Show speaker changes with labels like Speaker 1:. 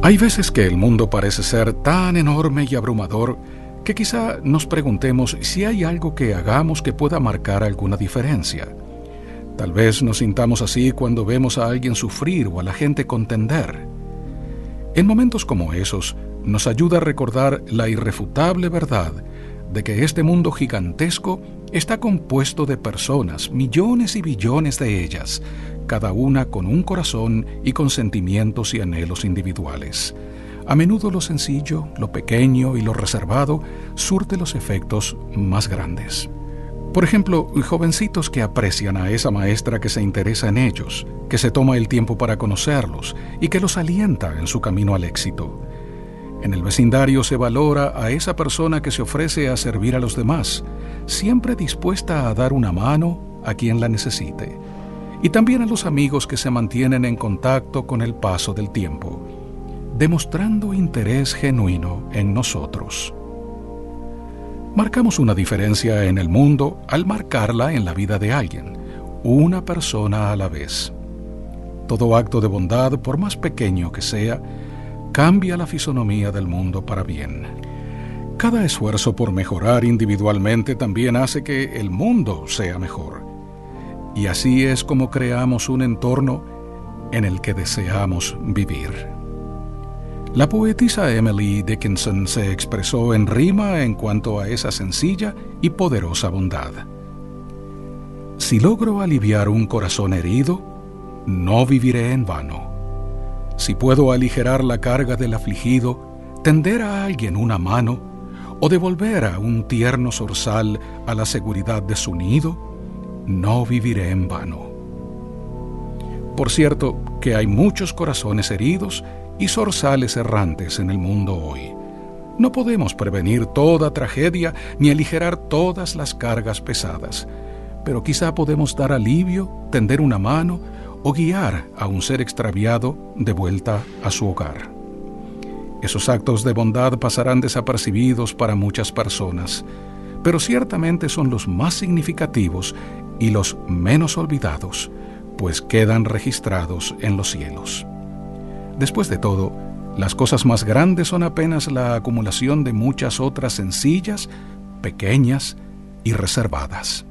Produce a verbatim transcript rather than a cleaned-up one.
Speaker 1: Hay veces que el mundo parece ser tan enorme y abrumador que quizá nos preguntemos si hay algo que hagamos que pueda marcar alguna diferencia. Tal vez nos sintamos así cuando vemos a alguien sufrir o a la gente contender. En momentos como esos, nos ayuda a recordar la irrefutable verdad de que este mundo gigantesco está compuesto de personas, millones y billones de ellas, cada una con un corazón y con sentimientos y anhelos individuales. A menudo lo sencillo, lo pequeño y lo reservado surte los efectos más grandes. Por ejemplo, jovencitos que aprecian a esa maestra que se interesa en ellos, que se toma el tiempo para conocerlos y que los alienta en su camino al éxito. En el vecindario se valora a esa persona que se ofrece a servir a los demás, siempre dispuesta a dar una mano a quien la necesite. Y también a los amigos que se mantienen en contacto con el paso del tiempo, demostrando interés genuino en nosotros. Marcamos una diferencia en el mundo al marcarla en la vida de alguien, una persona a la vez. Todo acto de bondad, por más pequeño que sea, cambia la fisonomía del mundo para bien. Cada esfuerzo por mejorar individualmente también hace que el mundo sea mejor. Y así es como creamos un entorno en el que deseamos vivir. La poetisa Emily Dickinson se expresó en rima en cuanto a esa sencilla y poderosa bondad. Si logro aliviar un corazón herido, no viviré en vano. Si puedo aligerar la carga del afligido, tender a alguien una mano, o devolver a un tierno zorzal a la seguridad de su nido, no viviré en vano. Por cierto, que hay muchos corazones heridos y zorzales errantes en el mundo hoy. No podemos prevenir toda tragedia ni aligerar todas las cargas pesadas, pero quizá podemos dar alivio, tender una mano o guiar a un ser extraviado de vuelta a su hogar. Esos actos de bondad pasarán desapercibidos para muchas personas, pero ciertamente son los más significativos y los menos olvidados, pues quedan registrados en los cielos. Después de todo, las cosas más grandes son apenas la acumulación de muchas otras sencillas, pequeñas y reservadas.